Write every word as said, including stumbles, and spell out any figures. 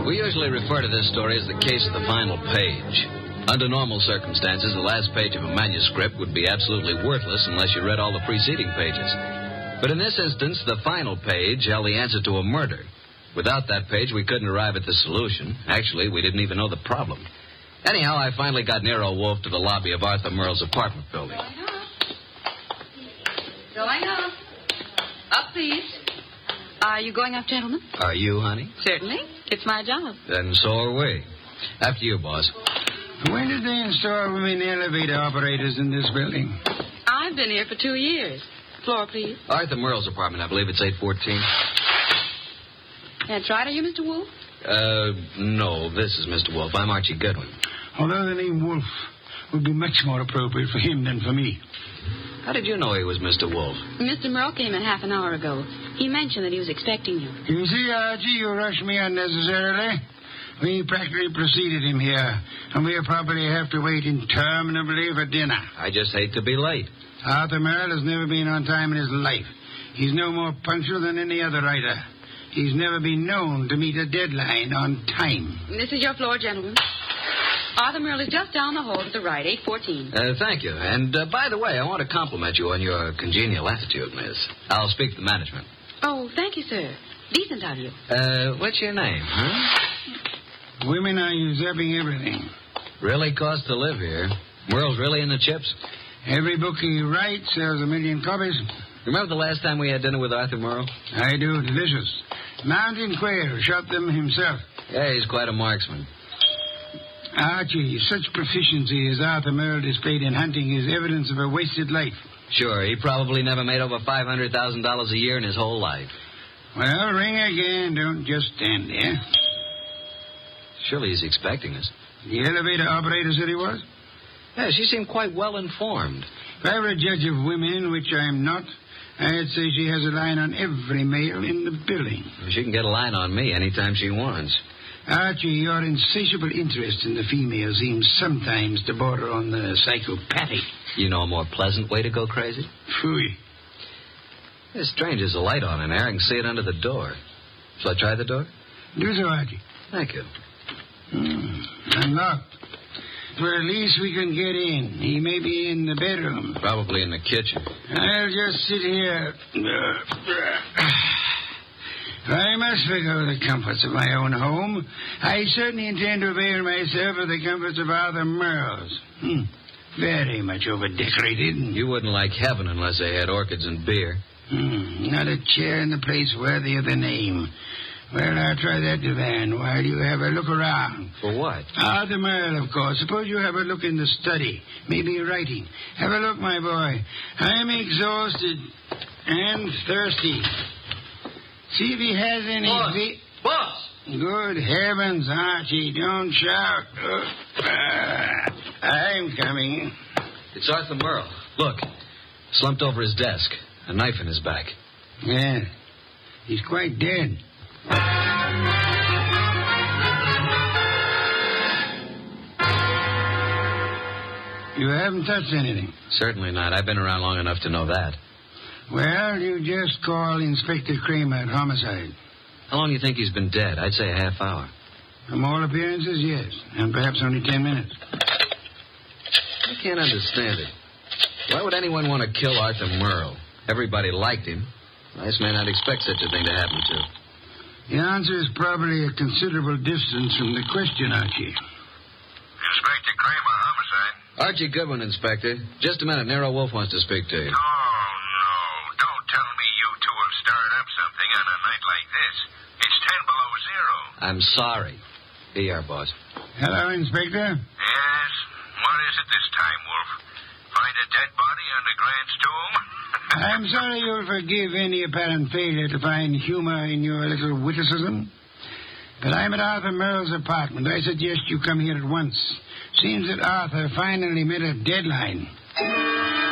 We usually refer to this story as the case of the final page. Under normal circumstances, the last page of a manuscript would be absolutely worthless unless you read all the preceding pages. But in this instance, the final page held the answer to a murder. Without that page, we couldn't arrive at the solution. Actually, we didn't even know the problem. Anyhow, I finally got Nero Wolfe to the lobby of Arthur Merle's apartment building. Going up. Up, please. Are you going up, gentlemen? Are you, honey? Certainly. It's my job. Then so are we. After you, boss. When did they install women elevator operators in this building? I've been here for two years. Floor, please. Arthur Merle's apartment, I believe it's eight fourteen. That's right. Are you Mister Wolfe? Uh, no, this is Mister Wolfe. I'm Archie Goodwin. Although the name Wolfe would be much more appropriate for him than for me. How did you know he was Mister Wolfe? Mister Merle came in half an hour ago. He mentioned that he was expecting you. You see, Archie, you rushed me unnecessarily. We practically preceded him here, and we'll probably have to wait interminably for dinner. I just hate to be late. Arthur Merle has never been on time in his life. He's no more punctual than any other writer. He's never been known to meet a deadline on time. This is your floor, gentlemen. Arthur Merle is just down the hall to the right, eight fourteen. Uh, thank you. And, uh, by the way, I want to compliment you on your congenial attitude, miss. I'll speak to management. Oh, thank you, sir. Decent of you. Uh, what's your name, huh? Women are usurping everything. Really costs to live here. Merle's really in the chips? Every book he writes sells a million copies. Remember the last time we had dinner with Arthur Merle? I do. Delicious. Mountain quail shot them himself. Yeah, he's quite a marksman. Archie, such proficiency as Arthur Merle displayed in hunting is evidence of a wasted life. Sure, he probably never made over five hundred thousand dollars a year in his whole life. Well, ring again. Don't just stand there. Surely he's expecting us. The elevator operator said he was? Yeah, she seemed quite well informed. If I were a judge of women, which I'm not, I'd say she has a line on every male in the building. She can get a line on me anytime she wants. Archie, your insatiable interest in the female seems sometimes to border on the psychopathic. You know a more pleasant way to go crazy? Phooey. It's strange, there's a light on in there. I can see it under the door. Shall I try the door? Do so, Archie. Thank you. Hmm. Unlocked. But at least we can get in. He may be in the bedroom. Probably in the kitchen. I'll just sit here. I must forgo the comforts of my own home. I certainly intend to avail myself of the comforts of Arthur Merle's. Hmm. Very much over-decorated. You wouldn't like heaven unless they had orchids and beer. Hmm. Not a chair in the place worthy of the name. Well, I'll try that divan while you have a look around. For what? Arthur Merle, of course. Suppose you have a look in the study. Maybe writing. Have a look, my boy. I'm exhausted and thirsty. See if he has any... Boss! Vi- Boss! Good heavens, Archie, don't shout. Uh, uh, I'm coming. It's Arthur Merle. Look, slumped over his desk, a knife in his back. Yeah, he's quite dead. You haven't touched anything? Certainly not. I've been around long enough to know that. Well, you just call Inspector Kramer at homicide. How long do you think he's been dead? I'd say a half hour. From all appearances, yes. And perhaps only ten minutes. I can't understand it. Why would anyone want to kill Arthur Merle? Everybody liked him. Nice man, I'd expect such a thing to happen to. The answer is probably a considerable distance from the question, Archie. Inspector Kramer, homicide. Archie Goodwin, Inspector. Just a minute. Nero Wolfe wants to speak to you. Oh, no. Don't tell me you two have stirred up something on a night like this. It's ten below zero. I'm sorry. Be our boss. Hello, Inspector. Yes? What is it this time, Wolf? Find a dead body under Grant's tomb? I'm sorry you'll forgive any apparent failure to find humor in your little witticism. But I'm at Arthur Merle's apartment. I suggest you come here at once. Seems that Arthur finally met a deadline.